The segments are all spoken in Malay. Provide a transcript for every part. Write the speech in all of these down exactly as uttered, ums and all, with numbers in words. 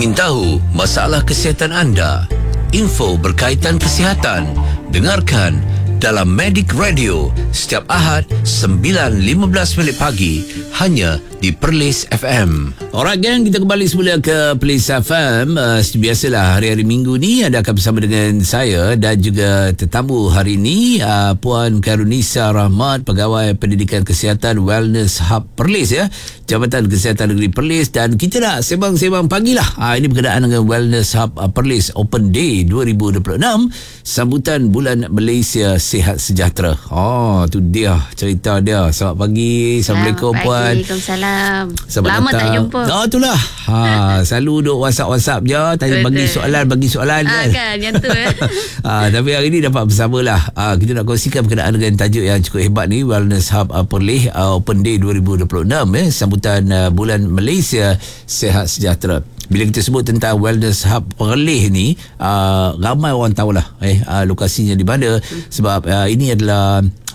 Ingin tahu masalah kesihatan anda? Info berkaitan kesihatan? Dengarkan dalam Medic Radio setiap Ahad sembilan lima belas minit pagi hanya di Perlis F M. Alright gang, kita kembali semula ke Perlis F M. uh, Seperti biasalah, hari-hari minggu ni anda akan bersama dengan saya dan juga tetamu hari ini, uh, Puan Karunisa Rahmat, Pegawai Pendidikan Kesihatan Wellness Hub Perlis, ya, Jabatan Kesihatan Negeri Perlis. Dan kita nak sembang-sembang pagilah. uh, Ini berkenaan dengan Wellness Hub uh, Perlis Open Day dua ribu dua puluh enam, sambutan Bulan Malaysia Sihat Sejahtera. Oh, tu dia cerita dia. Selamat pagi. Assalamualaikum Selamat Puan. pagi. Waalaikumsalam. Selamat Lama datang. tak jumpa. Oh, itulah. Ha, selalu duduk WhatsApp-WhatsApp je, tanya Betul. bagi soalan, bagi soalan Ah, kan. kan, yang tu eh. ha, tapi hari ini dapat bersamalah. Ha, kita nak kongsikan berkenaan dengan tajuk yang cukup hebat ni, Wellness Hub uh, Perlis uh, Open Day dua ribu dua puluh enam, eh, sambutan uh, Bulan Malaysia Sihat Sejahtera. Bila kita sebut tentang Wellness Hub Perlis ni, uh, ramai orang tahulah eh uh, lokasinya di mana, sebab uh, ini adalah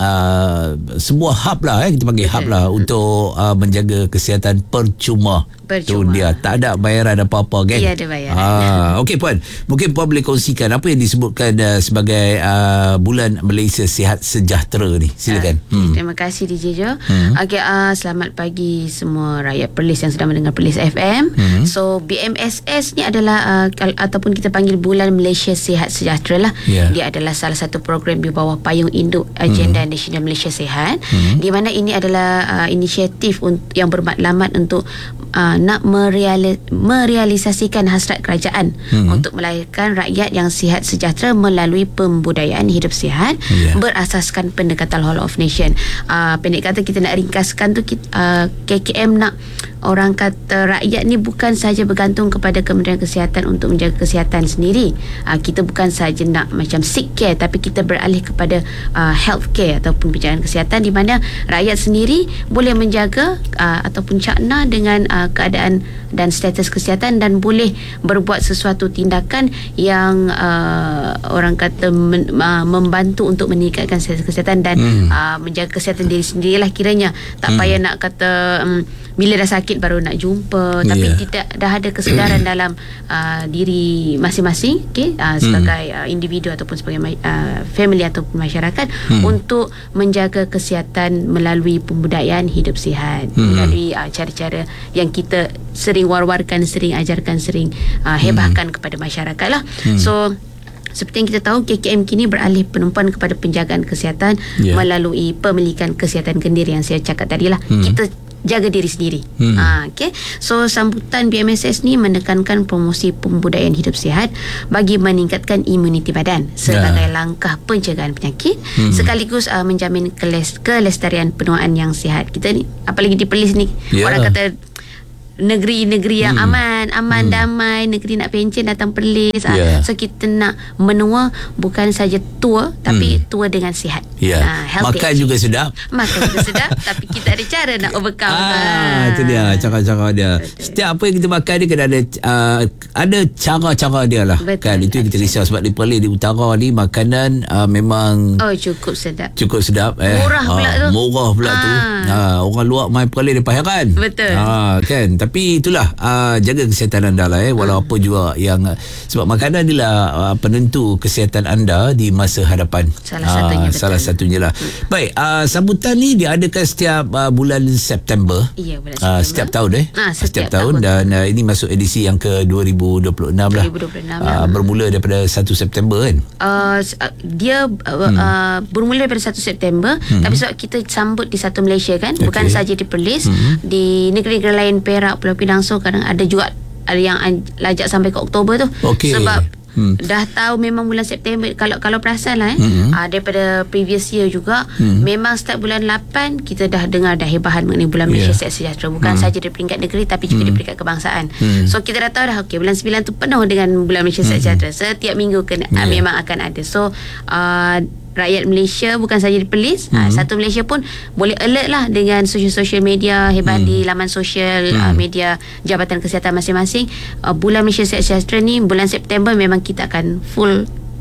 uh, sebuah hub lah, eh kita panggil hub lah, untuk uh, menjaga kesihatan percuma. Percuma. Tu dia, tak ada bayaran apa-apa kan? Ya, ada bayaran. Ah, okey Puan, mungkin Puan boleh kongsikan apa yang disebutkan uh, sebagai uh, Bulan Malaysia Sihat Sejahtera ni. Silakan. Uh, hmm. Terima kasih D J Jo. Hmm. Okay, uh, selamat pagi semua rakyat Perlis yang sedang mendengar Perlis F M. Hmm. So B M S S ni adalah uh, ataupun kita panggil Bulan Malaysia Sihat Sejahtera lah. Yeah. Dia adalah salah satu program di bawah payung induk Agenda hmm. Nasional Malaysia Sihat, hmm. di mana ini adalah uh, inisiatif un- yang bermatlamat untuk uh, nak mereali- merealisasikan hasrat kerajaan hmm. untuk melahirkan rakyat yang sihat sejahtera melalui pembudayaan hidup sihat, yeah. berasaskan pendekatan Whole of Nation. Uh, pendek kata, kita nak ringkaskan tu, kita, uh, K K M nak orang kata rakyat ni bukan saja bergantung kepada Kementerian Kesihatan untuk menjaga kesihatan sendiri. Uh, kita bukan saja nak macam sick care, tapi kita beralih kepada uh, health care ataupun pinjaman kesihatan, di mana rakyat sendiri boleh menjaga uh, ataupun cakna dengan uh, keadaan dan status kesihatan, dan boleh berbuat sesuatu tindakan yang uh, orang kata men, uh, membantu untuk meningkatkan status kesihatan dan hmm. uh, menjaga kesihatan diri sendirilah kiranya. Tak hmm. payah nak kata um, bila dah sakit baru nak jumpa, yeah. tapi tidak, dah ada kesedaran dalam uh, diri masing-masing, okay, uh, sebagai uh, individu ataupun sebagai uh, family ataupun masyarakat, hmm. untuk menjaga kesihatan melalui pembudayaan hidup sihat, hmm. melalui uh, cara-cara yang kita sering war-warkan, sering ajarkan, sering uh, hebahkan hmm. kepada masyarakat lah. hmm. So seperti yang kita tahu, K K M kini beralih penumpuan kepada penjagaan kesihatan, yeah. melalui pemilikan kesihatan kendiri yang saya cakap tadi lah. hmm. Kita jaga diri sendiri. hmm. ha, okay. So sambutan B M S S ni menekankan promosi pembudayaan hidup sihat bagi meningkatkan imuniti badan sebagai yeah. langkah pencegahan penyakit, hmm. sekaligus uh, menjamin keles- kelestarian penuaan yang sihat. Kita ni, apalagi di Perlis ni, yeah. orang kata negeri-negeri yang hmm. aman, aman hmm. damai, negeri nak pencen datang Perlis. Yeah. So kita nak menua bukan saja tua, tapi hmm. tua dengan sihat. Yeah. Uh, Makan age. juga sedap. Makan juga sedap, tapi kita ada cara nak overcome. Ah, itu dia cara-cara dia. Betul. Setiap apa yang kita makan dia kena ada uh, ada cara-cara dia lah. Betul. Kan itu yang kita risau, sebab di Perlis, di utara ni makanan uh, memang oh cukup sedap. Cukup sedap eh. Murah pula ah, tu. Murah pula ah. tu. Ha, orang luar mai Perlis depa heran. Betul. Ha, kan. Tapi itulah, uh, jaga kesihatan anda lah, eh, walau hmm. apa juga yang uh, sebab makanan adalah uh, penentu kesihatan anda di masa hadapan. Salah satunya. Uh, salah satunya lah. Hmm. Baik, uh, sambutan ni diadakan setiap uh, bulan September. Iya, bulan September. Uh, setiap tahun eh. Ha, setiap, setiap tahun, tahun dan uh, ini masuk edisi yang ke dua ribu dua puluh enam lah. dua ribu dua puluh enam uh, lah. Bermula daripada satu September kan. Uh, dia uh, hmm. uh, bermula daripada satu September, hmm. tapi sebab kita sambut di satu Malaysia kan, okay. bukan saja di Perlis, hmm. di negeri-negeri lain, Perak, Pulau Pinang, so kadang ada juga ada yang lajak sampai ke Oktober tu. Okay. Sebab Hmm. dah tahu memang bulan September, kalau kalau perasan lah eh, hmm. uh, daripada previous year juga, hmm. memang start bulan lapan kita dah dengar dah hebahan mengenai Bulan Malaysia yeah. Sihat Sejahtera, bukan hmm. saja di peringkat negeri tapi juga hmm. di peringkat kebangsaan. hmm. So kita dah tahu dah, okay, bulan sembilan tu penuh dengan Bulan Malaysia Sihat Sejahtera, hmm. setiap minggu kena, yeah. uh, memang akan ada. So uh, rakyat Malaysia bukan saja di Perlis, hmm. uh, satu Malaysia pun boleh alert lah dengan social-social media hebat, hmm. di laman sosial hmm. uh, media Jabatan Kesihatan masing-masing. uh, Bulan Malaysia Sihat Sejahtera ni bulan September memang kita akan full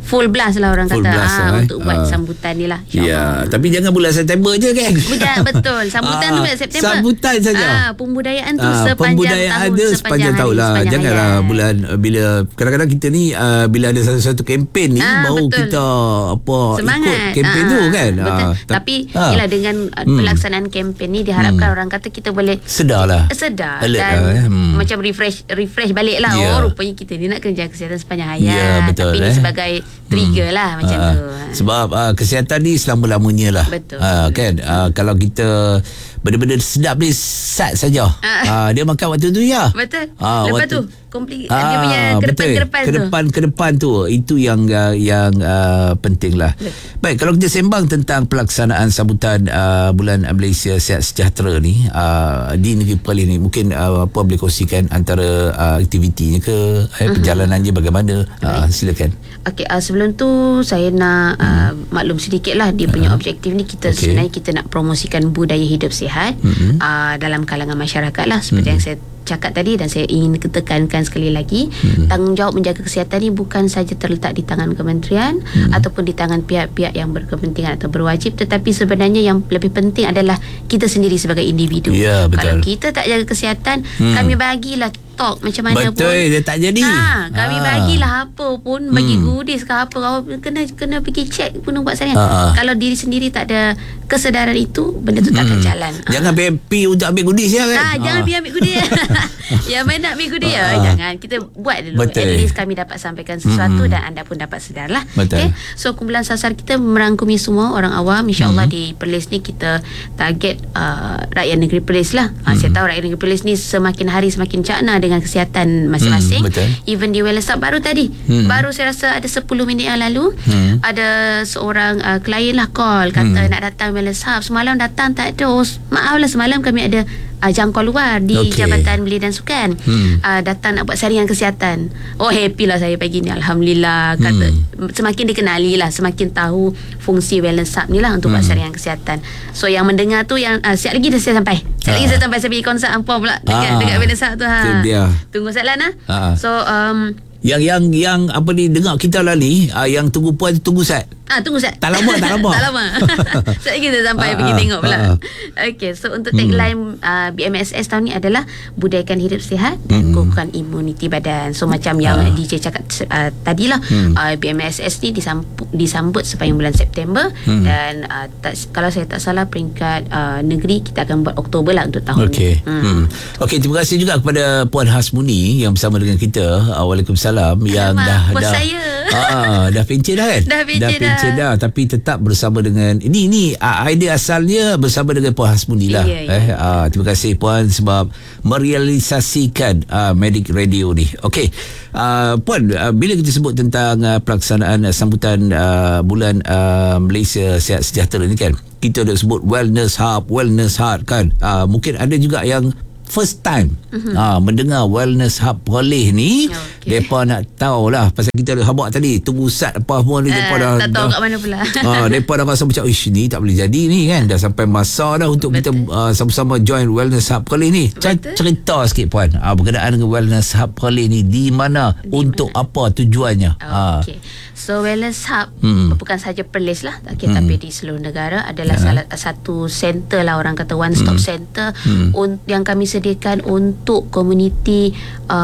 full blast lah orang Full kata blast ah, lah, eh. untuk buat Ah. sambutan ni lah, Ya, insyaAllah. tapi jangan bulan September je kan. Bukan, betul. Sambutan tu Ah, bulan September. sambutan saja. Ah, pembudayaan tu Ah, sepanjang pembudayaan tahun, ada sepanjang tahun lah. sepanjang Janganlah hayat. bulan uh, bila kadang-kadang kita ni uh, bila ada satu-satu kempen ni Ah, baru betul. kita apa Semangat ikut kempen Ah, tu kan. betul. Ah, Tapi ah. ialah dengan uh, Hmm. pelaksanaan kempen ni diharapkan orang kata kita boleh Sedar lah. sedar Alert dan lah, eh. Hmm. macam refresh refresh balik lah. Ya. Oh, rupanya kita ni nak kerja kesihatan sepanjang hayat. Ya, betul, Tapi eh. ni sebagai trigger lah macam Ah, tu. Sebab uh, kesihatan ni selama-lamanya lah. Betul. Uh, kan uh, kalau kita benda-benda sedap ni sat saja. Ah. Uh, dia makan waktu tu ya. Betul. Ah, Lepas waktu- tu kompli, dia punya ke depan ke depan ke tu. depan ke depan tu itu yang uh, yang uh, penting lah. Betul. Baik, kalau kita sembang tentang pelaksanaan sambutan uh, bulan Malaysia Sihat Sejahtera ni uh, di negeri Perlis ni, mungkin uh, apa boleh kongsikan antara uh, aktivitinya ke eh, perjalanannya bagaimana? Uh, silakan. Okey, uh, sebelum tu saya nak uh, maklum sedikit lah dia punya objektif ni kita Okey. sebenarnya kita nak promosikan budaya hidup sihat Mhm. uh, dalam kalangan masyarakat lah seperti yang saya cakap tadi dan saya ingin tekankan sekali lagi Mhm. tanggungjawab menjaga kesihatan ni bukan saja terletak di tangan kementerian Mhm. ataupun di tangan pihak-pihak yang berkepentingan atau berwajib, tetapi sebenarnya yang lebih penting adalah kita sendiri sebagai individu. Ya, betul. Kalau kita tak jaga kesihatan, Hmm. kami bagilah talk macam mana Betul, pun dia tak jadi. ha, kami Ah. bagilah apa pun, bagi Hmm. goodies ke apa, kau kena kena pergi check pun buat saya. Ah, ah. Kalau diri sendiri tak ada kesedaran itu, benda tu tak akan Hmm. jalan. Jangan happy untuk ambil goodies ya kan. Ah, jangan pergi ambil goodie. Yang main nak ambil goodie Ah. ya, jangan. Kita buat dulu. Betul. At least kami dapat sampaikan sesuatu Mm-mm. dan anda pun dapat sedar lah. Betul. Okay? So kumpulan sasar kita merangkumi semua orang awam. InsyaAllah Mm-hmm. di Perlis ni kita target uh, rakyat negeri Perlis lah. Uh, Saya tahu rakyat negeri Perlis ni semakin hari semakin cakna dengan kesihatan masing-masing. Mm, betul. Even di Wellness Hub baru tadi. Mm. Baru saya rasa ada sepuluh minit yang lalu. Mm. Ada seorang uh, klien lah call kata Mm. nak datang Wellness Hub. Semalam datang tak ada. Oh, maaf lah semalam kami ada uh, jangkau luar di Okey. Jabatan Belia dan Sukan. Hmm. Uh, datang nak buat saringan kesihatan. Oh, happy lah saya pagi ni, alhamdulillah. Kata Hmm. semakin dikenali lah, semakin tahu fungsi Wellness Hub ni lah untuk buat Hmm. saringan kesihatan. So yang mendengar tu yang uh, siap lagi dah saya sampai. Siap lagi Ah. saya sampai saya pergi konsert Ampau pula dekat Ah. dekat Wellness Hub tu ha. Itu dia. Tunggu Satlan lah. Ah. So um Yang yang yang apa ni dengar kita lah ni, uh, yang tunggu puan tunggu sat. Ah, tunggu Sat. Tak lama, tak lama. tak lama. Sekejap lagi kita sampai Ah, pergi ah, tengok pula. ah, ah. Okey, so untuk tagline uh, B M S S tahun ni adalah budayakan hidup sihat dan Hmm. kukuhkan imuniti badan. So macam yang Ah. D J cakap uh, tadilah, Hmm. uh, B M S S ni disambut, disambut sepanjang bulan September Hmm. dan uh, tak, kalau saya tak salah peringkat uh, negeri kita akan buat Oktober lah untuk tahun Okey. ni. Hmm. Okey, terima kasih juga kepada Puan Hasmuni yang bersama dengan kita. Uh, Waalaikumsalam yang Alamak, dah bos dah saya. Ah, dah pencet dah kan? Dah pencet dah. pencet dah. dah tapi tetap bersama dengan ini ini uh, idea asalnya bersama dengan Puan Hasmuni lah. Ya, ya. Eh uh, terima kasih Puan sebab merealisasikan uh, Medic Radio ni. Okey. Uh, Puan, uh, bila kita sebut tentang uh, pelaksanaan uh, sambutan uh, bulan uh, Malaysia Sihat Sejahtera ni kan, kita dah sebut Wellness Hub, Wellness Hub kan. Uh, mungkin ada juga yang first time mm-hmm. ha, mendengar Wellness Hub Perlis ni. Okey. Mereka nak tahulah pasal kita ada habak tadi tunggu sat apa semua ni. Uh, Mereka dah, tak tahu dah kat mana pula. ha, mereka dah rasa macam ish ni tak boleh jadi ni kan. Dah sampai masa dah untuk Betul. kita uh, sama-sama join Wellness Hub Perlis ni. Cer- Betul. cerita sikit Puan ha, berkenaan dengan Wellness Hub Perlis ni di mana, Di untuk mana? apa tujuannya. ha. Okey. So Wellness Hub Hmm. bukan saja Perlis lah, okay, Hmm. tapi di seluruh negara adalah Ya. salah satu center lah, orang kata one stop Hmm. center Hmm. un- yang kami sediakan untuk komuniti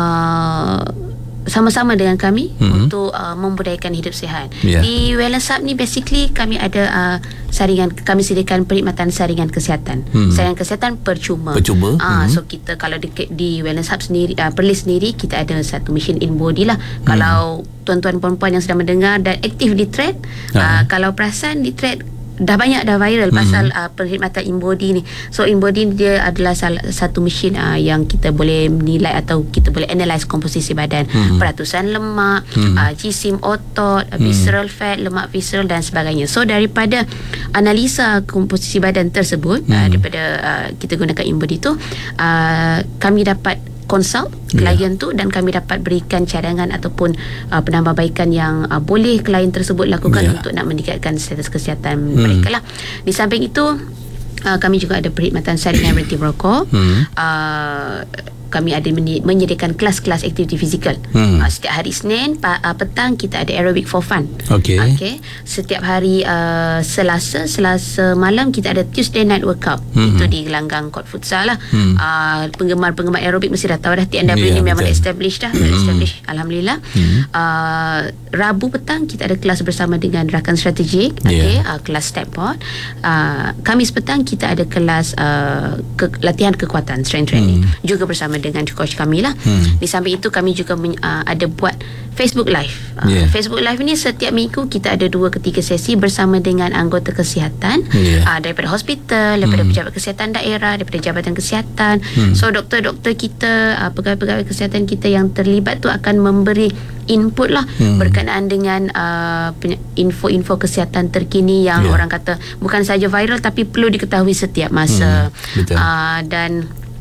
uh, sama-sama dengan kami Hmm. untuk uh, membudayakan hidup sihat. Ya. Di Wellness Hub ni basically kami ada uh, saringan, kami sediakan perkhidmatan saringan kesihatan. Hmm. Saringan kesihatan percuma. Percuma. Ah, Hmm. so kita kalau di, di Wellness Hub sendiri, uh, Perlis sendiri kita ada satu mesin in body lah. Hmm. Kalau tuan-tuan perempuan yang sedang mendengar dan aktif di thread, uh, Ah. kalau perasan di thread dah banyak dah viral Hmm. pasal uh, perkhidmatan InBody ni. So InBody dia adalah salah satu mesin uh, yang kita boleh menilai atau kita boleh analyse komposisi badan, Hmm. peratusan lemak, Hmm. uh, jisim otot, uh, visceral fat, lemak visceral dan sebagainya. So daripada analisa komposisi badan tersebut, uh, Hmm. daripada uh, kita gunakan InBody tu, uh, kami dapat consult Ya. klien tu dan kami dapat berikan cadangan ataupun uh, penambahbaikan yang uh, boleh klien tersebut lakukan Ya. untuk nak meningkatkan status kesihatan Hmm. mereka lah. Di samping itu uh, kami juga ada perkhidmatan saringan berhenti merokok. Hmm. Uh, kami ada menyediakan kelas-kelas aktiviti fizikal. Hmm. Uh, setiap hari Isnin pa, uh, petang kita ada aerobic for fun. Okey. Okay. Setiap hari uh, Selasa, Selasa malam kita ada Tuesday night workout. Hmm. Itu di gelanggang court futsal lah. Hmm. Uh, penggemar-penggemar aerobik mesti dah tahu dah T N W yeah, ni memang dah established dah. Hmm. Well established, alhamdulillah. Hmm. Uh, Rabu petang kita ada kelas bersama dengan rakan strategik. Okay. Yeah. Uh, kelas step board. Uh, Khamis petang kita ada kelas uh, ke, latihan kekuatan, strength training. Hmm. Juga bersama dengan coach kami lah. Hmm. Di samping itu kami juga men, uh, ada buat Facebook Live. Uh, yeah. Facebook Live ni setiap minggu kita ada dua ke tiga sesi bersama dengan anggota kesihatan yeah. uh, daripada hospital, daripada hmm. pejabat kesihatan daerah, daripada jabatan kesihatan. Hmm. So doktor-doktor kita, uh, pegawai-pegawai kesihatan kita yang terlibat tu akan memberi input lah hmm. berkenaan dengan uh, info-info kesihatan terkini yang yeah. orang kata bukan saja viral tapi perlu diketahui setiap masa. Hmm. Uh, dan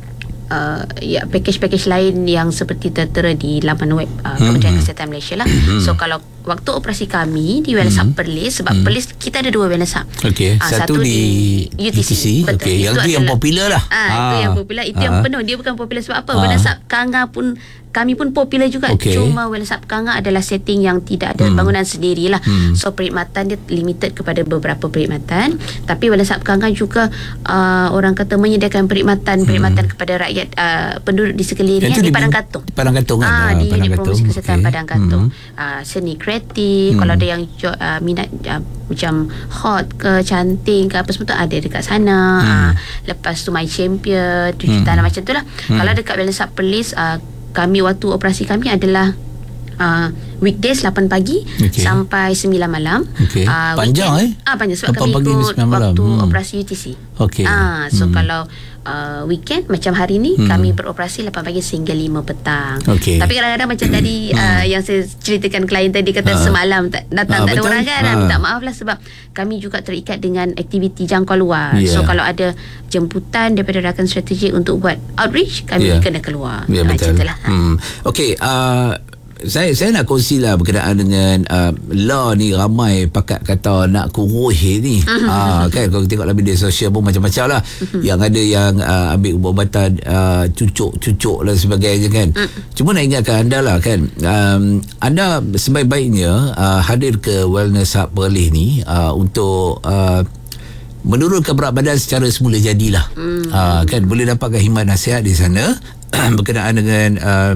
Uh, ya package-package lain yang seperti tertera di laman web uh, Kementerian hmm. Kesihatan Malaysia lah. Hmm. So kalau waktu operasi kami di Wellness Hub hmm. Perlis, sebab hmm. Perlis kita ada dua Wellness Hub. Okay. Uh, satu, satu di U T C. U T C. Betul. Okay. Yang itu yang popular lah. Ah, ha. Itu yang popular. Itu ha. yang penuh. Dia bukan popular sebab apa? Ha. Wellness Hub Kanga pun kami pun popular juga. Okay. Cuma Wellness Hub Kanga adalah setting yang tidak ada hmm. bangunan sendiri lah. Hmm. So perkhidmatan dia limited kepada beberapa perkhidmatan. Tapi Wellness Hub Kanga juga uh, orang kata menyediakan perkhidmatan hmm. perkhidmatan kepada rakyat uh, penduduk di sekelilingnya di Padang Katung. Di Padang Katung kan? Ah, di unit promosi kesihatan okay. Padang Katung. Hmm. Uh, seni kreatif. Hmm. Kalau ada yang uh, minat uh, macam hot ke cantik ke apa semua tu ada dekat sana. Hmm. Uh, lepas tu My Champion, tujuh hmm. tanah macam tu lah. Hmm. Kalau dekat Wellness Hub Perlis, uh, kami waktu operasi kami adalah uh, weekdays lapan pagi okay. sampai sembilan malam. Okay. Uh, panjang weekend, eh? Ah panjang sebab kami ikut waktu hmm. operasi U T C. Okay. Ah so hmm. kalau uh, weekend macam hari ni hmm. kami beroperasi lapan pagi sehingga lima petang. Okay. Tapi kadang-kadang macam tadi uh, yang saya ceritakan klien tadi kata uh. semalam tak, datang uh, tak ada orang kan. Uh. Minta maaf lah sebab kami juga terikat dengan aktiviti jangkau luar. Yeah. So kalau ada jemputan daripada rakan strategik untuk buat outreach, kami yeah. kena keluar. Ya yeah, betul. Lah. Hmm. Okey, uh, saya saya nak kongsilah berkenaan dengan uh, law ni. Ramai pakat kata nak kurus ni. uh, kan kalau tengok dalam media sosial pun macam-macam lah. Yang ada yang uh, ambil ubat-ubatan uh, cucuk-cucuk dan sebagainya kan. Cuma nak ingatkan anda lah kan, um, anda sebaik-baiknya uh, hadir ke Wellness Hub Perlis ni uh, untuk uh, menurunkan berat badan secara semula jadilah. Mm. Uh, kan boleh dapatkan khidmat nasihat di sana berkenaan dengan uh,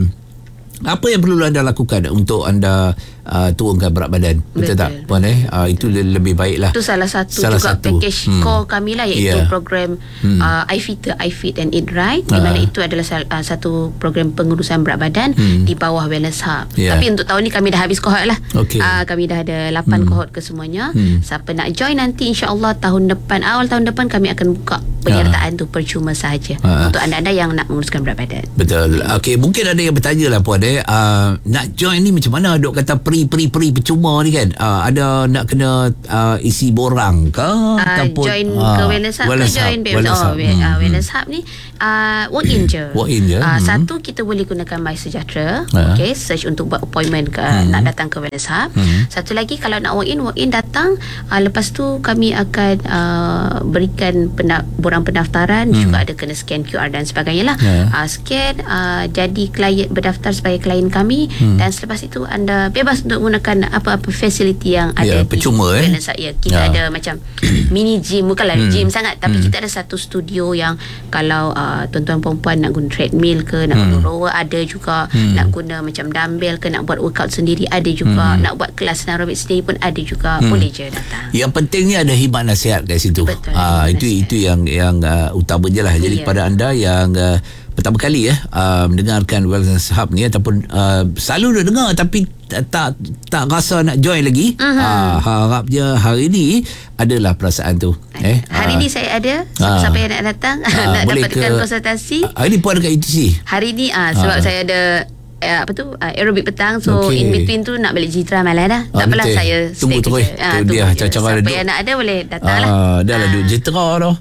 apa yang perlu anda lakukan untuk anda uh, turunkan berat badan. Betul, betul tak puan eh? Uh, itu lebih baik lah. Itu salah satu salah juga satu. package hmm. core kami lah, iaitu yeah. program hmm. uh, iFitter, iFit and Eat Right, di mana uh. itu adalah sal- uh, satu program pengurusan berat badan hmm. di bawah Wellness Hub. Yeah. Tapi untuk tahun ni kami dah habis kohort lah. Okay. Uh, kami dah ada lapan hmm. kohort kesemuanya. Hmm. Siapa nak join nanti insya-Allah tahun depan, awal tahun depan kami akan buka penyertaan uh. tu percuma sahaja uh. untuk anda-anda yang nak menguruskan berat badan. Betul. Okey, mungkin ada yang bertanya lah puan eh, uh, nak join ni macam mana? Dok kata peri-peri-peri percuma ni kan. Uh, ada nak kena uh, isi borang ke uh, ataupun join uh, ke Wellness Hub ke join Wellness Hub. Oh, hmm. uh, Wellness Hub ni uh, walk in je. Walk in je. Uh, hmm. Satu, kita boleh gunakan MySejahtera. Uh. Okey, search untuk buat appointment ke hmm. nak datang ke Wellness Hub. Hmm. Satu lagi, kalau nak walk in, walk in datang. Uh, lepas tu kami akan uh, berikan pena- borang pendaftaran. Hmm. Juga ada kena scan Q R dan sebagainya lah. Yeah. Uh, scan, uh, jadi klien, berdaftar sebagai klien kami. Hmm. Dan selepas itu anda bebas untuk menggunakan apa-apa fasiliti yang ada yeah, di percuma, eh? Wellness Hub. Ya, kita yeah. ada macam mini gym, bukanlah hmm. gym sangat, tapi hmm. kita ada satu studio yang kalau uh, tuan-tuan perempuan nak guna treadmill ke, nak hmm. guna rower ada juga, hmm. nak guna macam dumbbell ke, nak buat workout sendiri ada juga, hmm. nak buat kelas aerobik sendiri pun ada juga. Hmm. Boleh je datang. Yang pentingnya ada khidmat nasihat kat situ. Betul. Ah, itu nasihat. Itu yang yang uh, utama je lah. Jadi yeah. kepada anda yang uh, pertama kali ya uh, mendengarkan Wellness Hub ni ataupun uh, selalu dah dengar tapi tak tak rasa nak join lagi, uh-huh. uh, harap je hari ni adalah perasaan tu. Eh, hari uh, ni saya ada uh, siapa yang nak datang uh, nak dapatkan ke, konsultasi. Uh, hari ni pun ada kat U T C. Hari ni uh, sebab uh. saya ada Uh, apa tu uh, aerobik petang, so okay. in between tu nak balik Jitra malam dah. Tak ah, apalah, saya tunggu terus. Ah, tu dia cara-cara siapa yang nak ada boleh datang lah. Ah, dah lah duduk Jitra dah.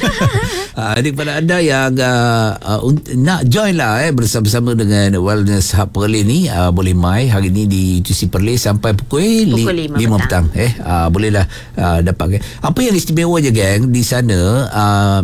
Ah, jadi kepada anda yang uh, uh, nak join lah eh bersama-sama dengan Wellness Hub Perlis ni, uh, boleh mai hari ni di U T C Perlis sampai pukul, pukul li- lima, lima petang. petang. Eh, uh, bolehlah uh, dapat. Apa yang istimewa je geng di sana, uh,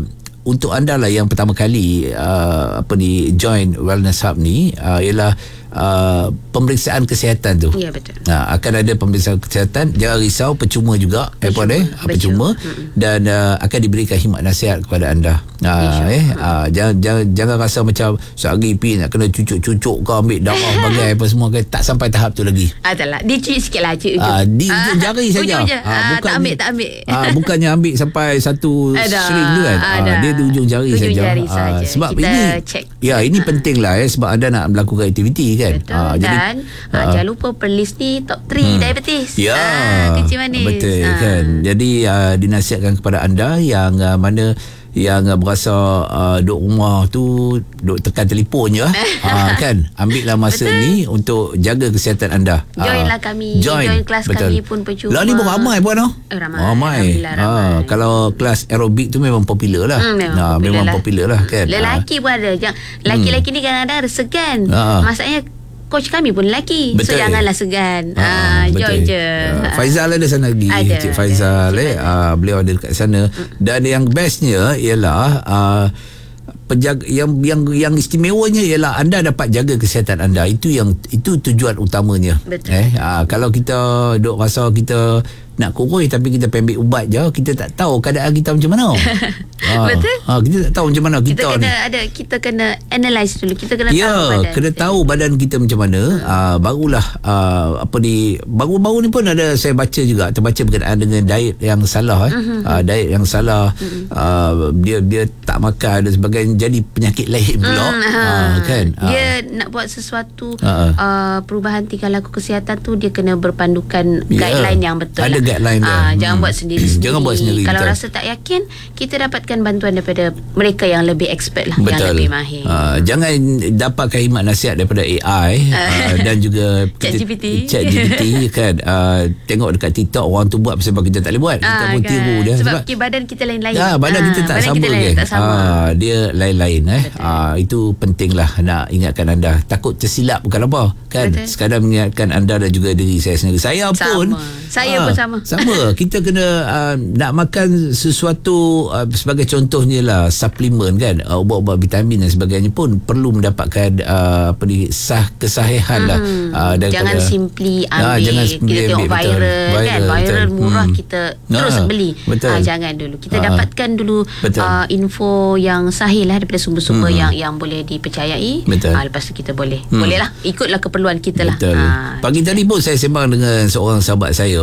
untuk anda lah yang pertama kali uh, apa ni join Wellness Hub ni uh, ialah Uh, pemeriksaan kesihatan tu. Ya, betul. Nah, akan ada pemeriksaan kesihatan, jangan risau, percuma juga percuma, eh, percuma hmm. dan uh, akan diberikan khidmat nasihat kepada anda. Uh, eh uh, jangan jangan jangan rasa macam sehari pi nak kena cucuk-cucuk kau ambil darah bagai apa semua kan, tak sampai tahap tu lagi. Ah taklah, dia cuci sikitlah cuci ujung. Uh, di ujung jari saja. Uh, bukan tak ambil tak ambil. Uh, bukannya ambil sampai satu string tu kan. Uh, dia di ujung jari ujung saja. Jari uh, sebab kita ini check. Ya, ini uh. penting lah eh, sebab anda nak melakukan aktiviti kan. Betul. Uh, jadi dan uh, uh, jangan lupa perlis ni top tiga hmm. diabetes. Ya, uh, kencing manis. Betul uh. kan. Jadi uh, dinasihatkan kepada anda yang uh, mana yang uh, berasa uh, duduk rumah tu duduk tekan telefon je uh, kan, ambillah masa betul. Ni untuk jaga kesihatan anda. Joinlah uh, kami. Join, join kelas betul. Kami pun percuma. Lah ni pun ramai pun oh. Eh, ramai. Ramai. ramai. Ha, kalau kelas aerobik tu memang popular lah. Hmm, memang, nah, popular memang lah. popular lah kan. Lelaki uh. pun ada. Jangan, lelaki-lelaki hmm. ni kadang-kadang ada segan. Uh. Maksudnya coach kami pun lelaki. Betul. So janganlah segan. Ha, join je. Uh, Faizal ada sana lagi. Ada, Cik Faizal ada. Eh, uh, beliau ada dekat sana. Mm. Dan yang bestnya ialah uh, penjaga yang yang yang istimewanya ialah anda dapat jaga kesihatan anda. Itu yang itu tujuan utamanya. Betul. Eh, uh, kalau kita duk rasa kita nak kurus tapi kita ambil ubat je, kita tak tahu keadaan kita macam mana. ha, Betul. Ha, kita tak tahu macam mana kita, kita kena ni. ada kita kena analyse dulu. Kita kena ya, tahu badan. kena kita. tahu badan kita macam mana. Hmm. Uh, barulah uh, apa di baru-baru ni pun ada saya baca juga, terbaca berkenaan dengan diet yang salah eh. Hmm. Uh, diet yang salah. Hmm. Uh, dia dia tak makan dan sebagainya, jadi penyakit lain pula. Hmm. Uh, kan. Dia uh. nak buat sesuatu uh. Uh, perubahan tingkah laku kesihatan tu, dia kena berpandukan yeah. guideline yang betul. Ada lah. guideline dia. Ah, hmm. Jangan buat sendiri-sendiri. Jangan buat sendiri. Kalau betul. rasa tak yakin, kita dapatkan bantuan daripada mereka yang lebih expert lah, betul. yang lebih mahir. Uh, jangan dapatkan khidmat nasihat daripada A I uh, dan juga ChatGPT. ChatGPT kan. Uh, tengok dekat TikTok orang tu buat sebab kita tak boleh buat. Kita ah, pun kan. tiru dia sebab, sebab badan kita lain-lain. Ya, badan ah, kita tak badan sama kita lain, kan. tak sama. Ah, dia lain-lain eh. Ah, itu pentinglah nak ingatkan anda. Takut tersilap bukan apa kan. Betul. Sekadar mengingatkan anda dan juga diri saya sendiri. Saya sama. pun Saya ah, pun sama. Sama. Kita kena uh, nak makan sesuatu uh, sebagai contohnya lah suplemen kan, uh, ubat-ubat vitamin dan sebagainya pun perlu mendapatkan uh, apa ni sah kesahihan hmm. lah. Uh, jangan simply ambil. Ah, jangan simply kita tengok ambil, viral, betul. kan, Viral, viral betul. murah hmm. kita terus ah, beli. Ah, jangan dulu. Kita ah, dapatkan dulu uh, info yang sahih lah daripada sumber-sumber hmm. yang yang boleh dipercayai. Ah, lepas tu kita boleh hmm. boleh lah ikutlah keperluan kita lah. Ah, pagi tadi pun saya sembang dengan seorang sahabat saya.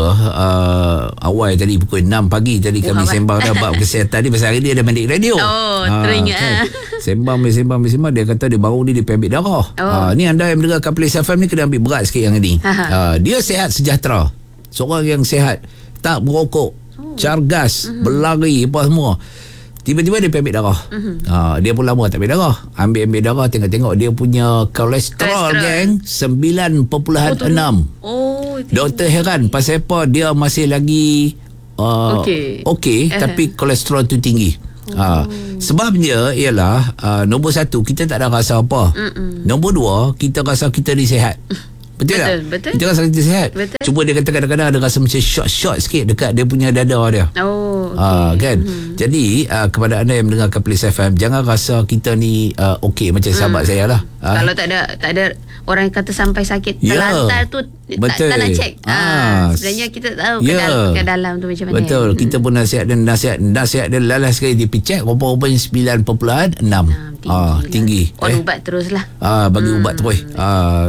Uh, awal tadi pukul enam pagi tadi kami uh, sembang dah bab kesihatan ni. Pasal hari ni ada Medic Radio. Oh, ha, teringat kan. Sembang sembang sembang dia kata dia baru ni dia ambil darah. Oh. Ha, ni anda yang mendengar Kaplis F M ni kena ambil berat sikit yang ni. Ha, dia sihat sejahtera. Seorang yang sihat, tak berokok, oh. cargas, uh-huh. berlari apa semua. Tiba-tiba dia ambil darah. Uh-huh. Ha, dia pun lama tak ambil darah. Ambil-ambil darah, tengok-tengok dia punya kolesterol, kolesterol. geng sembilan perpuluhan enam. Oh, doktor heran pasal apa dia masih lagi uh, okey, okay, uh-huh. tapi kolesterol tu tinggi. Oh. Ha, sebabnya ialah uh, nombor satu, kita tak ada rasa apa. Mm-mm. Nombor dua, kita rasa kita ni sihat. Betul, betul tak? Betul. Kita rasa kita sihat. Betul. Cuma dia kata kadang-kadang ada rasa macam short-short sikit dekat dia punya dada dia. Oh, okay. Ha, kan? Hmm. Jadi, uh, kepada anda yang mendengar Kaplis F M, jangan rasa kita ni uh, okey macam sahabat hmm. saya lah. Ha? Kalau tak ada tak ada orang yang kata sampai sakit yeah. terlantar tu tak, tak nak check. Ha. Ha. Sebenarnya kita tahu yeah. ke, dalam, ke dalam tu macam mana. Betul. Hmm. Kita pun nasihat dan nasihat nasihat dia lalas sekali dia pergi check rupa-rupanya sembilan perpuluhan enam. Tinggi. Ah, tinggi. On eh. ubat teruslah. Ah, bagi hmm. ubat terus. Ah,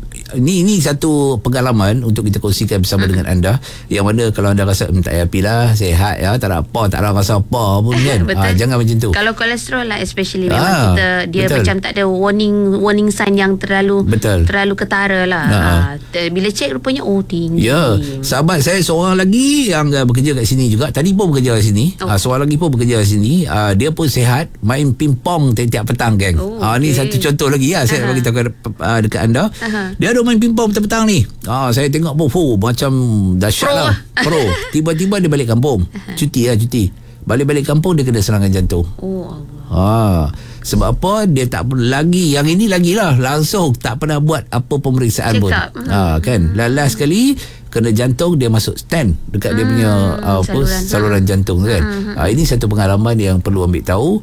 ini ini satu pengalaman untuk kita kongsikan bersama hmm. dengan anda, yang mana kalau anda rasa tak payah pilah, sihat ya, tak ada apa, tak ada rasa apa pun kan. Ah, jangan macam tu. Kalau kolesterol lah especially memang ah, kita dia betul. Macam tak ada warning warning sign yang terlalu betul. terlalu ketara lah. Ah. Ah, bila cek rupanya oh tinggi. Ya, sahabat saya seorang lagi yang uh, bekerja kat sini juga, tadi pun bekerja kat sini. Oh. Ah, seorang lagi pun bekerja kat sini. Ah, dia pun sihat, main pingpong tiap-tiap petang geng. Oh, ah, okay. Ni satu contoh lagi ya, saya uh-huh. bagi tahu uh, dekat anda. Uh-huh. Dia ada main pingpong petang-petang ni. Ah, saya tengok pun fuh, macam dahsyat Pro. lah. Pro. Tiba-tiba dia balik kampung. Uh-huh. Cuti lah, cuti. Balik-balik kampung dia kena serangan jantung. Oh Allah. Ah, sebab apa? Dia tak perlu lagi. Yang ini lagi lah. Langsung tak pernah buat apa pemeriksaan Check pun. Uh-huh. Ah, kan. Last sekali kena jantung, dia masuk stand dekat hmm, dia punya uh, apa, saluran, saluran jantung kan. Hmm, uh, ini satu pengalaman yang perlu ambil tahu.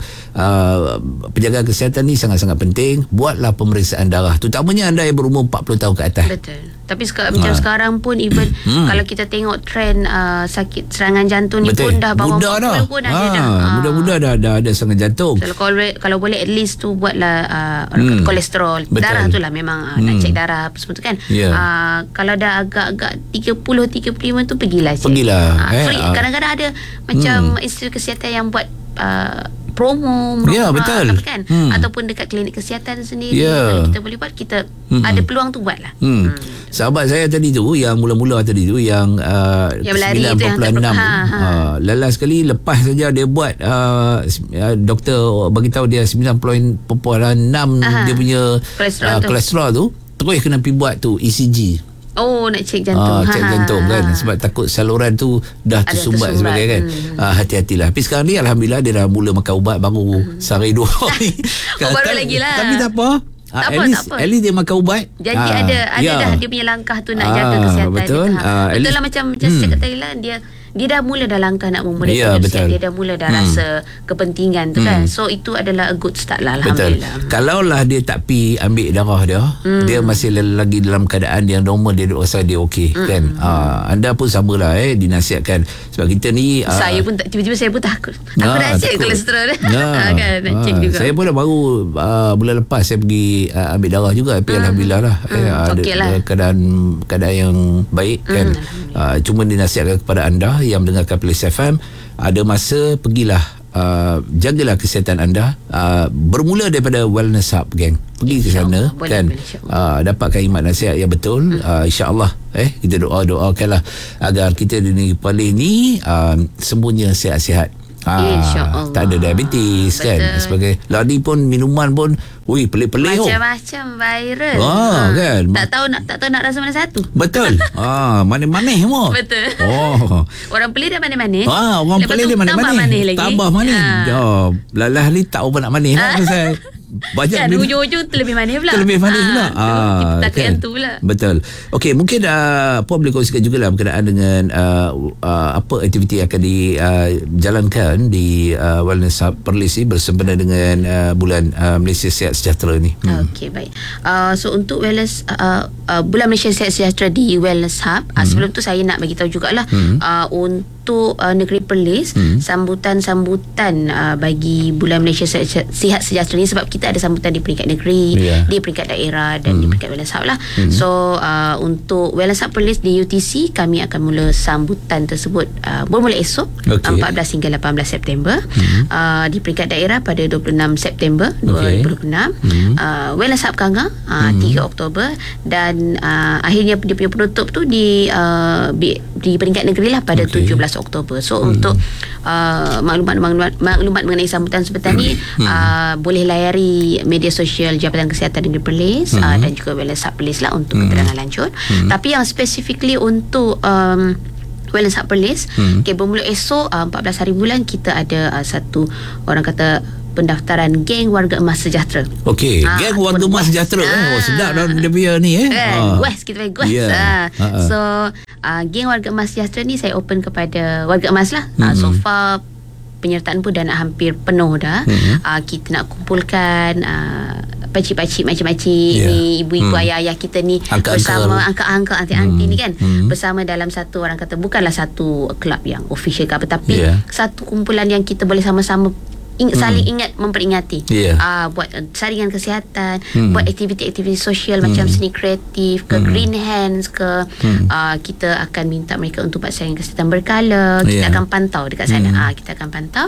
Uh, penjagaan kesihatan ni sangat-sangat penting. Buatlah pemeriksaan darah, terutamanya anda yang berumur empat puluh tahun ke atas. Betul. Tapi seka, macam Ha. sekarang pun even Hmm. kalau kita tengok trend uh, sakit serangan jantung ni Betul. pun dah bawah Muda dah. empat puluh pun ada Ha, dah. Ah. muda-muda dah dah ada serangan jantung. So, kalau kalau boleh at least tu buatlah uh, Hmm. kolesterol. Betul. Darah tu lah memang uh, nak Hmm. cek darah apa semua tu kan. Ya. Uh, kalau dah agak-agak tiga puluh tiga puluh lima tu pergilah cek. Pergilah, Uh, eh, free. ah. Kadang-kadang ada macam institusi kesihatan yang buat uh, promo Ya, betul. apa kan, Hmm. ataupun dekat klinik kesihatan sendiri. Ya. Kalau kita boleh buat, kita Hmm. ada peluang tu buatlah. Hmm. Sahabat saya tadi tu yang mula-mula tadi tu yang uh, Yang berlari sembilan tu yang tak enam per- ha, ha. uh, lalas sekali lepas saja dia buat uh, uh, doktor bagi tahu dia sembilan perpuluhan enam Aha. dia punya Kolesterol uh, tu. kolesterol tu, terus kena pergi buat tu E C G. Oh, nak cek jantung. Ah, cek Ha, jantung ha, kan, ha. sebab takut saluran tu dah Ada tersumbat tersumbat. sebagainya kan. Hmm. Ah, hati-hatilah. Tapi sekarang ni alhamdulillah dia dah mula makan ubat baru Hmm. sehari dua hari. Oh, baru lagi lah. Tapi tak apa. Ah, Tak at apa, least, tak apa. At least dia makan ubat. Jadi Ah, ada ada ya. dah dia punya langkah tu nak Ah, jaga kesihatan betul. dia. Ah, at betul least- lah macam macam Hmm. saya kata Ila, dia dia dah mula dah langkah nak memulai Ya, betul. dia dah mula dah Hmm. rasa kepentingan tu kan. Hmm. So itu adalah a good start lah, Betul. alhamdulillah. Kalaulah dia tak pi ambil darah dia, hmm. dia masih lagi dalam keadaan yang normal, dia rasa dia okey hmm. kan. Ah, anda pun samalah eh dinasihatkan sebab kita ni ah, Saya pun tak, tiba-tiba saya pun takut. Aku Ah, dah cek takut. kolesterol dia. Ya. kan nak cek Ah, juga. Saya pun dah baru uh, bulan lepas saya pergi uh, ambil darah juga, tapi hmm. alhamdulillah lah Hmm, eh, ada, okey lah. ada keadaan keadaan yang baik kan. Uh, cuma dinasihatkan kepada anda yang mendengarkan Police F M, ada masa pergilah uh, jagalah kesihatan anda, uh, bermula daripada Wellness Hub geng. Pergi ke sana InsyaAllah, boleh, kan, boleh, insyaAllah. uh, dapatkan imat nasihat yang betul. hmm. uh, InsyaAllah eh kita doa-doakanlah agar kita di negeri Perlis ni uh, semuanya sihat-sihat. Ah, InsyaAllah. tak ada diabetes kan Betul. sebagai lagi pun minuman pun ui pelik-pelik oh. Macam-macam viral. Ah, kan? Tak tahu nak tak tahu nak rasa mana satu. Betul. ah manis-manis semua. Betul. Oh. Orang pelik dah manis-manis. Ah, orang Lepas pelik tu dia manis-manis. tambah manis lagi. Tambah manis. Ah. Oh, lalah ni tak apa nak manis lah saya. Banyak Kan minum- ujung-ujung tu lebih manis pula. Terlebih manis pula. Ah, kita takut yang tu pula. Betul. Okey, mungkin uh, Puan boleh kongsikan jugalah berkenaan dengan uh, uh, apa aktiviti yang akan dijalankan di uh, Wellness Hub Perlis ni bersempena dengan uh, bulan uh, Malaysia Sihat Sejahtera ni. Hmm. Okey, baik. Uh, so untuk wellness uh, uh, Bulan Malaysia Sihat Sejahtera di Wellness Hub, hmm. uh, sebelum tu saya nak bagi tahu jugalah hmm. uh, untuk uh, negeri Perlis, hmm. sambutan-sambutan uh, bagi Bulan Malaysia Sihat Sihat Sejahtera ni, sebab kita ada sambutan di peringkat negeri, Yeah. di peringkat daerah dan Hmm. di peringkat Wellness Hub lah. Hmm. So uh, untuk Wellness Hub Perlis di U T C, kami akan mula sambutan tersebut uh, bermula esok, Okey. empat belas hingga lapan belas September. Hmm. Uh, di peringkat daerah pada dua puluh enam September dua ribu dua puluh enam. Hmm. Uh, Wellness Hub Kanga uh, Hmm. tiga Oktober, dan uh, akhirnya dia punya penutup tu di uh, di, di peringkat negeri lah pada Okey. tujuh belas Oktober. So Hmm. untuk uh, maklumat-maklumat maklumat mengenai sambutan seperti ni Hmm. uh, boleh layari media sosial Jabatan Kesihatan Negeri Perlis Hmm. uh, dan juga Wellness Hub Perlis lah untuk Hmm. keterangan lanjut. Hmm. Tapi yang specifically untuk um, Wellness Hub Perlis, Hmm. okay, bermula esok uh, empat belas hari bulan kita ada uh, satu orang kata pendaftaran geng warga emas sejahtera. Okey, Ah, geng warga ataupun emas W E S. sejahtera eh. Oh, Ah. sedap dah dia punya ni eh. Kan, Ah. W E S, kita panggil W E S. Ya. Ah. Ah, ah. So uh, geng warga emas sejahtera ni saya open kepada warga emas lah. Ah, so Mm-mm. far penyertaan pun dah nak hampir penuh dah. Mm-mm. Uh, kita nak kumpulkan uh, pakcik-pakcik, makcik-makcik Ya. ni, ibu-ibu, Hmm. ayah-ayah kita ni, Angka-angka. bersama angka-angka anti-anti Hmm. ni kan, Hmm. bersama dalam satu, orang kata bukanlah satu kelab yang official ke apa, tapi Ya. satu kumpulan yang kita boleh sama-sama ing- saling ingat, memperingati. Ya. Ah, buat uh, saringan kesihatan, Hmm. buat aktiviti-aktiviti sosial macam Hmm. seni kreatif ke, Hmm. green hands ke. Hmm. Ah, kita akan minta mereka untuk buat saringan kesihatan berkala. Kita Ya. akan pantau dekat sana. Hmm. Ah, kita akan pantau.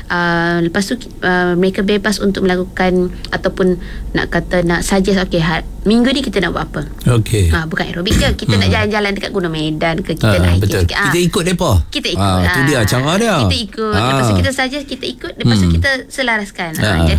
Ah, lepas tu uh, mereka bebas untuk melakukan ataupun nak kata nak suggest, okey, ha, minggu ni kita nak buat apa. Okey. Ah, bukan aerobik je, kita nak jalan-jalan dekat Gunung Medan ke, kita Ah, nak hiking betul. sikit. Ah. Kita ikut depa. Kita ikut. Ah, tu dia cara dia. Kita ikut. Ah. Lepas tu kita saja kita ikut. Lepas tu Hmm. kita selaraskan. Ah. Ha, jadi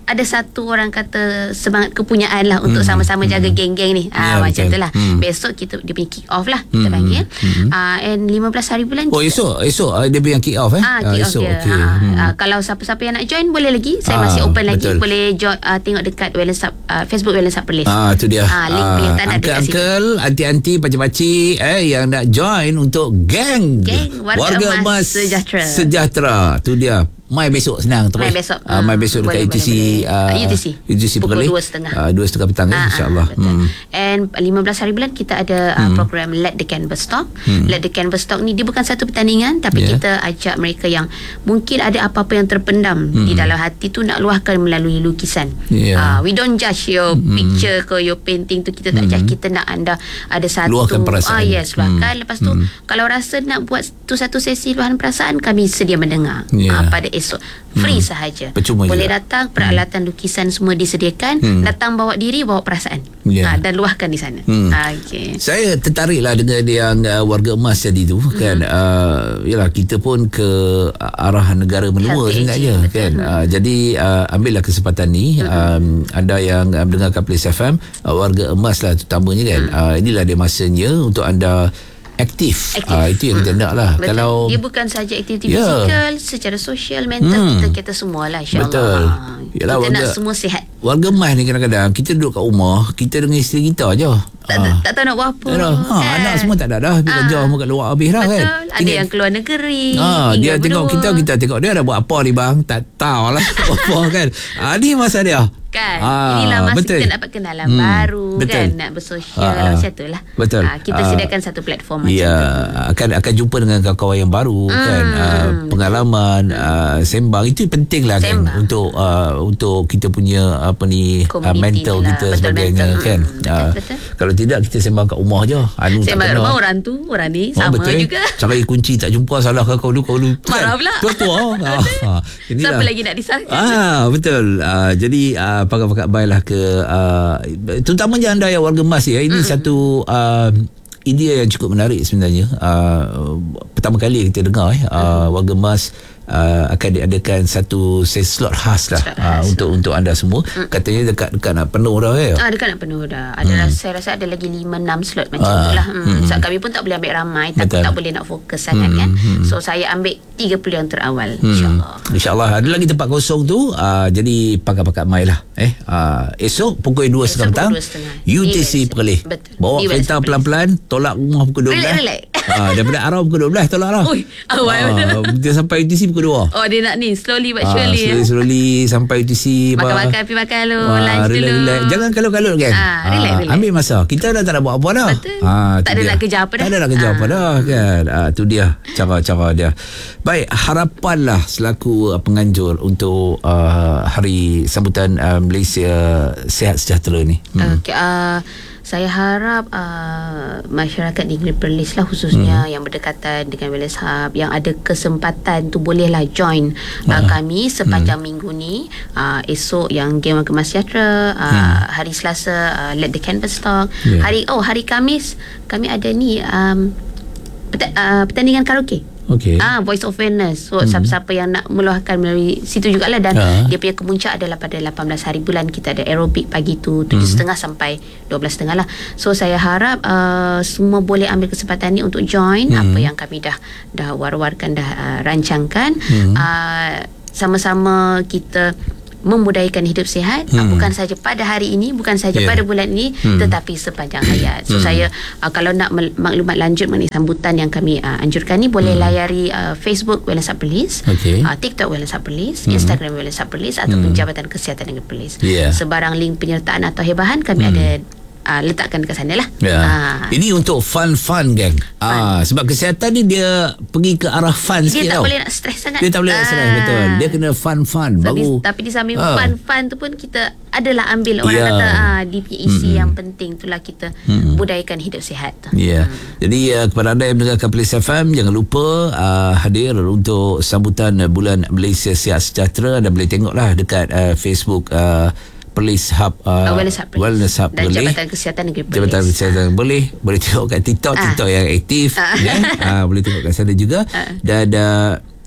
ada satu orang kata semangat kepunyaan lah untuk hmm. sama-sama jaga hmm. geng-geng ni. Ah, ya, macam betul. tu lah. Hmm. Besok kita dia punya kick off lah kita hmm. panggil. Hmm. Ah, and lima belas hari bulan. Oh, kita, esok esok uh, dia punya kick off eh. Ah, kick uh, off esok dia. okey. Ah, Hmm. ah, kalau siapa-siapa yang nak join boleh lagi. Saya Ah, masih open lagi. betul. Boleh join, uh, tengok dekat Wellness Hub, uh, Facebook Wellness Hub Perlis. Ah, tu dia. Ah, link punya tanda dekat situ. Uncle, anti-anti, pakcik-pakcik eh yang nak join untuk geng Geng Warga, Warga Emas Emas Sejahtera. Sejahtera. Tu dia. Mai besok senang terus. Mai besok. Uh, mai besok boleh, dekat U T C boleh, boleh. uh, U T C. U T C Pukul Perlis. dua setengah. Uh, dua setengah petang Ah, eh, insya-Allah. ah, betul. And lima belas hari bulan kita ada uh, Hmm. program Let the Canvas Talk. Hmm. Let the Canvas Talk ni dia bukan satu pertandingan tapi Yeah. kita ajak mereka yang mungkin ada apa-apa yang terpendam Hmm. di dalam hati tu nak luahkan melalui lukisan. Yeah. Uh, we don't judge your Hmm. picture ke your painting tu, kita tak Hmm. judge. Kita nak anda ada satu Luahkan perasaan. Ah yes, luahkan. Hmm. Lepas tu Hmm. kalau rasa nak buat tu satu sesi luahan perasaan, kami sedia mendengar. Yeah. Ah, pada esok free Hmm. sahaja. Percuma Boleh juga. datang, peralatan lukisan semua disediakan. Hmm. Datang bawa diri, bawa perasaan. Ya. Ha, dan luahkan di sana. Hmm. Ha, okey. Saya tertariklah dengan yang uh, warga emas tadi tu kan. Hmm. Uh, yalah kita pun ke arah negara menua Healthy sebenarnya aging, kan. betul. Uh, jadi uh, ambillah kesempatan ni um, anda yang uh, mendengarkan Perlis F M, uh, warga emas lah terutamanya kan. Hmm. Uh, inilah dia masanya untuk anda aktif. Aktif. Uh, itu yang kita nak lah. Betul. Kalau Dia bukan saja aktiviti Ya. fizikal, secara sosial, mental, Hmm. kita kita semualah insya-Allah. Betul. Ha, Yalah, kita nak warga- semua sihat. warga emas ni kadang-kadang kita duduk kat rumah, kita dengan isteri kita aja. Tak, tak, tak tahu nak buat apa. Tak ada. Ha, kan? anak semua tak ada dah. Bila Ah. jauh kat luar habis dah kan. Betul. Ada Tinggal- yang keluar negeri. Ha, dia tinggal tengok berdua. kita, kita tengok dia dah buat apa ni bang. Tak tahu lah apa kan. Ha, ni masa dia. Kan, Ah, inilah masa betul. kita nak berkenalan Hmm, baru betul. kan, nak bersosial Ah, ah. macam tu lah. Betul. Ah, kita Ah. sediakan satu platform macam Ya, tu. akan akan jumpa dengan kawan-kawan yang baru Hmm, kan. Uh, pengalaman, uh, sembang itu penting lah kan Sembang. untuk uh, untuk kita punya apa ni uh, Community mental lah. kita Betul, sebagainya mental. kan. Hmm, betul, Uh, betul. kalau tidak kita sembang kat rumah je. Anu tak Sembang kena. rumah orang tu, orang ni Oh, sama betul. juga. Cari kunci tak jumpa, salah kau dulu kau dulu. Marah pula. Tua-tua. ah, inilah. Siapa lagi nak disalahkan? Ah, betul. Ah, jadi uh, pakat-pakat baiklah ke uh, terutamanya anda yang warga emas ya. Ini mm-hmm. satu uh, idea yang cukup menarik sebenarnya. Uh, pertama kali kita dengar eh uh, warga emas Uh, akan diadakan satu sesi slot khas lah Slot uh, khas. untuk untuk anda semua. Mm. Katanya dekat-dekat nak penuh dah eh. Ah, dekat nak penuh dah. Ada hmm. saya rasa ada lagi lima enam slot macam Ah, tu lah. Hmm. hmm. So, kami pun tak boleh ambil ramai, takut Betul. tak boleh nak fokus sangat Hmm, kan. hmm. So saya ambil tiga puluh yang terawal Hmm. insya-Allah. InsyaAllah. Ada lagi tempat kosong tu. Uh, jadi pakat-pakat mai lah. Eh, uh, esok pukul dua Esok setengah petang. pukul dua setengah. U T C Di Perlis. Betul. Bawa Di kereta Perlis. pelan-pelan. Tolak rumah pukul dua belas. Relax, relax. Uh, daripada arah pukul dua belas tolak lah. Ui, awal betul. Uh, dia sampai U T C pukul dua. Oh dia nak ni slowly but Ah, surely. slowly, ya. slowly sampai U T C. Makan-makan, pergi makan dulu, Ah, lunch relax, dulu. relax. Jangan kalut-kalut kan. Ah, relax, relax. Ambil masa. Kita dah tak nak buat apa dah. Betul. Ah, Tak tu ada dia. nak kerja apa dah. Tak ada nak kerja Ah. apa dah kan. Ah, tu dia cara-cara dia. Baik, harapanlah selaku uh, penganjur untuk uh, hari sambutan uh, Malaysia Sihat Sejahtera ni. Hmm. Okay, uh, saya harap uh, masyarakat di Negeri Perlis lah khususnya hmm. yang berdekatan dengan Wellness Hub yang ada kesempatan tu bolehlah join uh, Ah. kami sepanjang hmm. minggu ni. Uh, esok yang Game Warga Emas Sejahtera, uh, hmm. hari Selasa uh, Let the Canvas Talk. Yeah. Hari oh hari Khamis kami ada ni um, peta- uh, pertandingan karaoke. Okey. Ah, Voice of Fairness. So, Hmm. siapa-siapa yang nak meluahkan melalui situ jugalah. Dan Ah. dia punya kemuncak adalah pada lapan belas hari bulan. Kita ada aerobik pagi tu tujuh setengah sampai dua belas setengah lah. So, saya harap uh, semua boleh ambil kesempatan ni untuk join Hmm. apa yang kami dah dah war-warkan, dah uh, rancangkan. Hmm. Uh, sama-sama kita membudayakan hidup sihat, Hmm. uh, bukan saja pada hari ini, bukan saja Yeah. pada bulan ini, Hmm. tetapi sepanjang hayat. So Hmm. saya uh, kalau nak mel- maklumat lanjut mengenai sambutan yang kami uh, anjurkan ni, boleh Hmm. layari uh, Facebook Wellness Hub Perlis, Okey. uh, TikTok Wellness Hub Perlis, Hmm. Instagram Wellness Hub Perlis, ataupun Hmm. Jabatan Kesihatan Negeri Perlis. Yeah. Sebarang link penyertaan atau hebahan kami Hmm. ada uh, letakkan dekat sana lah. Ya. Ah. Ini untuk fun-fun geng. Ah, sebab kesihatan ni dia pergi ke arah fun Dia sikit tak tau. boleh nak stres sangat. Dia tak boleh nak stres, Ah. betul. Dia kena fun-fun So, baru. di, tapi di samping Ah. fun-fun tu pun kita adalah ambil orang Ya. kata ah, di punya isi Mm-mm. yang penting itulah kita Mm-mm. budayakan hidup sihat tu. Ya. Jadi uh, kepada anda yang mendengarkan Perlis F M, jangan lupa uh, hadir untuk sambutan uh, bulan Malaysia Sihat Sejahtera. Anda boleh tengoklah dekat uh, Facebook uh, Perlis Hub uh, Uh, Wellness Hub Perlis. Wellness Hub Dan Perlis. Jabatan Kesihatan Negeri Perlis. Jabatan Kesihatan boleh boleh tengok kat TikTok Ah. TikTok yang aktif Ah. ya. Ah, boleh tengok kat sana juga. Ah. Dan uh,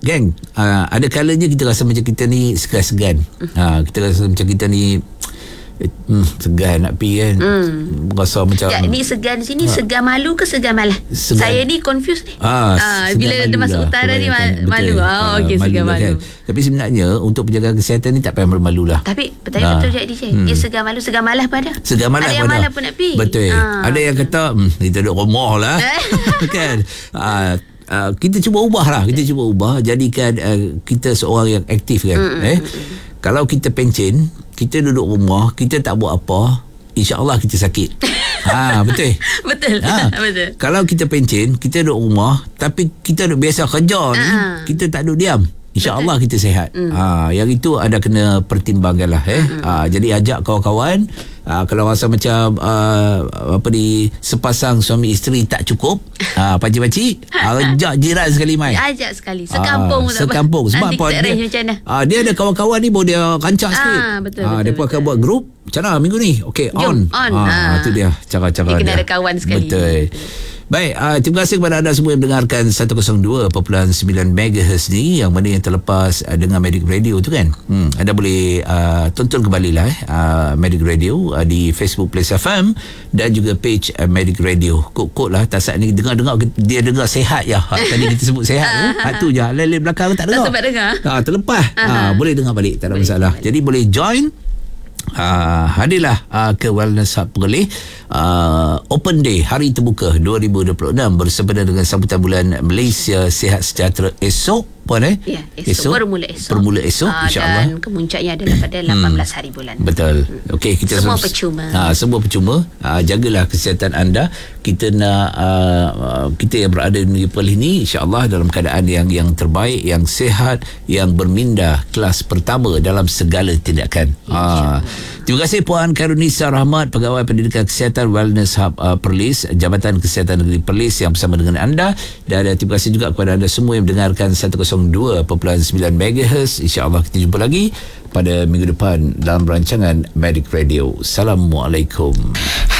Geng, uh, ada kalanya kita rasa macam kita ni segan-segan. Uh, kita rasa macam kita ni Eh, hmm, segan nak pergi kan. hmm. Rasa macam ya, ni segan sini ha. Segan malu ke segan malah? Segan. Saya ni confused ni. ah, ah, Bila dia masuk lah, utara ni mal, malu ah, okay, malu segan lah malu kan. Tapi sebenarnya untuk penjagaan kesihatan ni tak payah malu lah. Tapi betul ah. betul je D J. hmm. Dia segan malu, segan malah pada. Segan malah ada yang malah pun nak pergi. Betul ah. Ada yang kata hmm, kita duduk rumah lah kan. ah, Uh, kita cuba ubah lah Kita cuba ubah jadikan uh, kita seorang yang aktif kan. mm, eh? mm, mm. Kalau kita pencen, kita duduk rumah, kita tak buat apa, InsyaAllah kita sakit. ha, Betul Betul, ha. betul. Kalau kita pencen, kita duduk rumah, tapi kita duduk biasa kerja ni, uh-huh. kita tak duduk diam, InsyaAllah kita sihat. mm. ha, Yang itu ada kena pertimbangkan lah eh? mm. ha, Jadi ajak kawan-kawan. Uh, kalau rasa macam uh, apa ni, sepasang suami isteri tak cukup, uh, pakcik-pakcik ajak jiran sekali mai. Ajak sekali sekampung. uh, Sekampung sebab nanti apa dia, uh, dia ada kawan-kawan ni baru dia rancang sikit. Ah, betul, uh, betul, dia pun betul. akan buat grup. Macam mana minggu ni? Okey, on. on. uh, ah. Itu dia cara-cara dia. Dia kena ada kawan sekali. Betul. Baik, uh, terima kasih kepada anda semua yang mendengarkan seratus dua perpuluhan sembilan megahertz ni, yang mana yang terlepas uh, dengan Medic Radio tu kan. Hmm, anda boleh uh, tonton kembali lah eh, uh, Medic Radio uh, di Facebook Place F M dan juga page uh, Medic Radio. Kod-kod lah tasak ni dengar-dengar dia dengar sehat ya. Ha, tadi kita sebut sehat tu, ha, tu je. Lain-lain belakang tak dengar. Tak sempat dengar. Ha, terlepas. Ha, boleh dengar balik, tak ada boleh masalah. Balik. Jadi boleh join. Uh, hadirlah uh, ke Wellness Hub Perlis uh, Open Day Hari Terbuka dua ribu dua puluh enam bersempena dengan sambutan bulan Malaysia Sihat Sejahtera esok puan eh? Ya, esok. esok bermula esok. Bermula esok uh, insya-Allah. Dan kemuncaknya adalah pada lapan belas hari bulan. Betul. Okey, kita semua sem- percuma. Ha, semua percuma. Ha, jagalah kesihatan anda. Kita nak uh, uh, kita yang berada di negeri Perlis ni insya-Allah dalam keadaan yang yang terbaik, yang sihat, yang berminda kelas pertama dalam segala tindakan. Ha. Terima kasih Puan Karunisa Rahmat, Pegawai Pendidikan Kesihatan Wellness Hub uh, Perlis, Jabatan Kesihatan Negeri Perlis yang bersama dengan anda. Dan uh, terima kasih juga kepada anda semua yang mendengarkan seratus dua perpuluhan sembilan megahertz. InsyaAllah kita jumpa lagi pada minggu depan dalam rancangan Medic Radio. Assalamualaikum.